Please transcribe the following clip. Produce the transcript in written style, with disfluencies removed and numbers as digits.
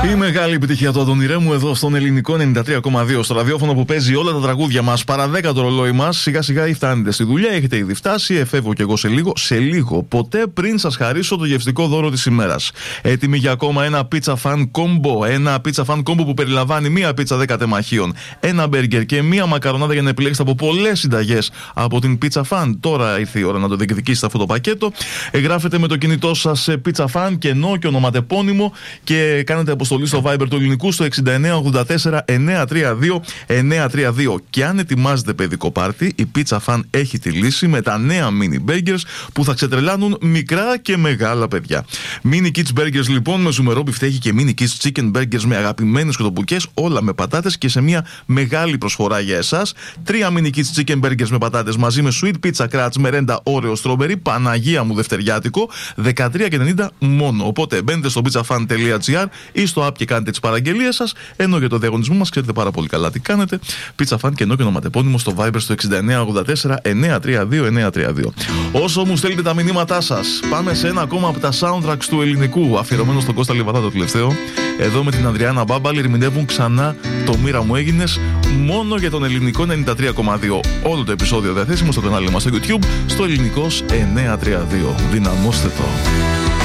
Η μεγάλη επιτυχία του Αντώνη Ρέμου εδώ στον ελληνικό 93,2. Στο ραδιόφωνο που παίζει όλα τα τραγούδια μας. Παρά 10 το ρολόι μας. Σιγά σιγά ή φτάνετε στη δουλειά, έχετε ήδη φτάσει. Εφεύγω κι εγώ σε λίγο. Ποτέ πριν σας χαρίσω το γευστικό δώρο της ημέρας. Έτοιμοι για ακόμα ένα pizza fan combo. Ένα pizza fan combo που περιλαμβάνει μία πίτσα 10 τεμαχίων, ένα μπέργκερ και μία μακαρονάδα για να επιλέξετε από πολλές συνταγές από την Pizza Fan. Τώρα ήρθε η ώρα να το διεκδικήσετε αυτό το πακέτο. Εγγράφετε με το κινητό σας σε Pizza Fan, κενό και ονοματεπώνυμο και κάνετε αποστολή στο Viber του ελληνικού στο 6984 932 932. Και αν ετοιμάζετε παιδικό πάρτι, η Pizza Fan έχει τη λύση με τα νέα mini burgers που θα ξετρελάνουν μικρά και μεγάλα παιδιά. Mini Kids Burgers λοιπόν με ζουμερό μπιφτέκι και Mini Kids Chicken Burgers με αγαπημένες κοτομπουκές, όλα με πατάτες και σε μια μεγάλη προσφορά για εσάς. 3 Mini Kids Chicken Burgers με πατάτες μαζί με Sweet Pizza Crunch, μερέντα Oreo Strawberry, Παναγία μου δευτεριάτικο, 13,90 μόνο. Οπότε μπαίνετε στο pizzafan.gr ή στο app και κάνετε τις παραγγελίες σας. Ενώ για το διαγωνισμό μας ξέρετε πάρα πολύ καλά τι κάνετε. Pizza Fan και ονοματεπώνυμο στο Viber στο 6984 932 932. Όσο μου στέλνετε τα μηνύματά σας, πάμε σε ένα ακόμα από τα soundtracks του ελληνικού, αφιερωμένο στον Κώστα Λιβαδά το τελευταίο. Εδώ με την Ανδριάννα Μπάμπαλη ερμηνεύουν ξανά το Μοίρα μου έγινες, μόνο για τον ελληνικό 93,2. Όλο το επεισόδιο διαθέσιμο στο κανάλι μας στο YouTube, στο ελληνικός 932. Δυναμώστε το.